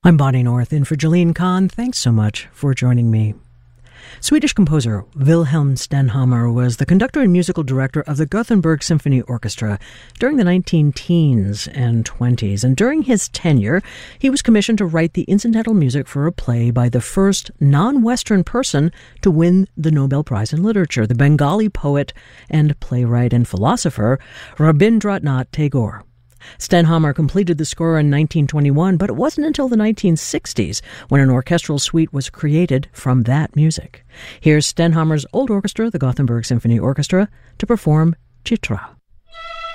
I'm Bonnie North in for Jolene Kahn. Thanks so much for joining me. Swedish composer Wilhelm Stenhammar was the conductor and musical director of the Gothenburg Symphony Orchestra during the 19-teens and 20s. And during his tenure, he was commissioned to write the incidental music for a play by the first non-Western person to win the Nobel Prize in Literature, the Bengali poet and playwright and philosopher Rabindranath Tagore. Stenhammar completed the score in 1921, but it wasn't until the 1960s when an orchestral suite was created from that music. Here's Stenhammar's old orchestra, the Gothenburg Symphony Orchestra, to perform Chitra.